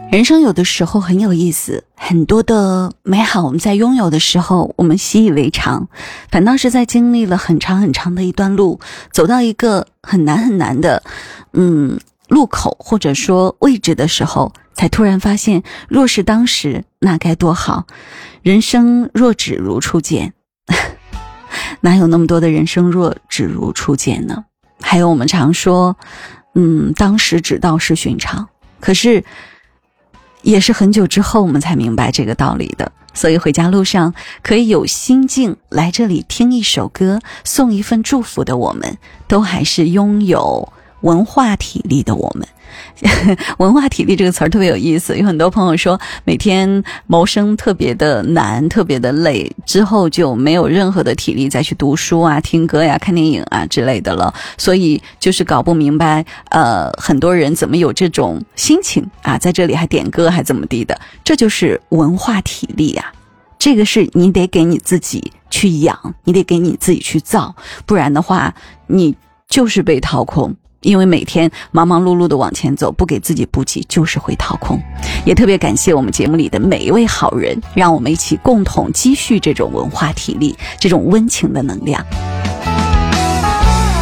人生有的时候很有意思，很多的美好我们在拥有的时候我们习以为常，反倒是在经历了很长很长的一段路，走到一个很难的路口或者说位置的时候，才突然发现若是当时那该多好。人生若只如初见哪有那么多的人生若只如初见呢？还有我们常说当时只道是寻常，可是也是很久之后我们才明白这个道理的。所以回家路上可以有心境来这里听一首歌，送一份祝福的我们，都还是拥有文化体力的我们。文化体力这个词儿特别有意思，有很多朋友说每天谋生特别的难，特别的累，之后就没有任何的体力再去读书啊、听歌呀、看电影啊之类的了，所以就是搞不明白很多人怎么有这种心情啊，在这里还点歌还怎么地的，这就是文化体力啊。这个是你得给你自己去养，你得给你自己去造，不然的话你就是被掏空。因为每天忙忙碌碌的往前走，不给自己补给就是会掏空。也特别感谢我们节目里的每一位好人，让我们一起共同积蓄这种文化体力，这种温情的能量。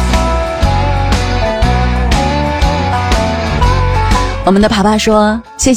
我们的爬爬说，谢谢